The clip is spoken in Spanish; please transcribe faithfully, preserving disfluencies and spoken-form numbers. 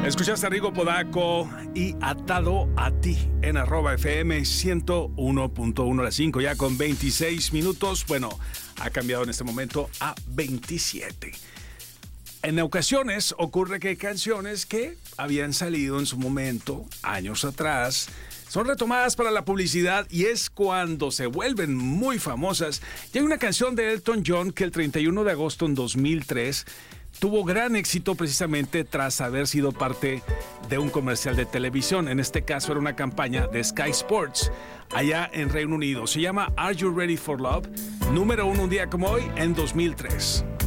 Escuchaste a Rigo Podaco y Atado a Ti en arroba F M ciento uno punto uno a las cinco, ya con veintiséis minutos. Bueno, ha cambiado en este momento a veintisiete. En ocasiones ocurre que canciones que habían salido en su momento, años atrás, son retomadas para la publicidad y es cuando se vuelven muy famosas. Y hay una canción de Elton John que el treinta y uno de agosto en dos mil tres tuvo gran éxito precisamente tras haber sido parte de un comercial de televisión. En este caso era una campaña de Sky Sports allá en Reino Unido. Se llama Are You Ready for Love? Número uno un día como hoy en dos mil tres.